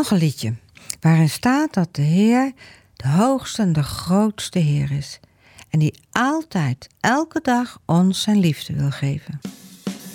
Nog een liedje waarin staat dat de Heer de hoogste en de grootste Heer is. En die altijd, elke dag ons zijn liefde wil geven.